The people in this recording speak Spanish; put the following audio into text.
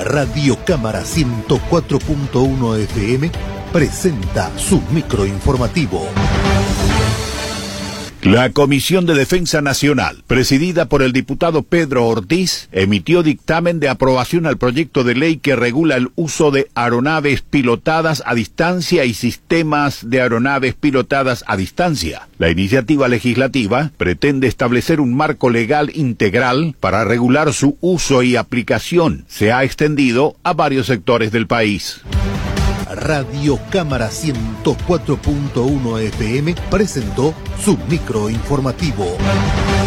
Radio Cámara 104.1 FM presenta su microinformativo. La Comisión de Defensa Nacional, presidida por el diputado Pedro Ortiz, emitió dictamen de aprobación al proyecto de ley que regula el uso de aeronaves pilotadas a distancia y sistemas de aeronaves pilotadas a distancia. La iniciativa legislativa pretende establecer un marco legal integral para regular su uso y aplicación. Se ha extendido a varios sectores del país. Radio Cámara 104.1 FM presentó su microinformativo.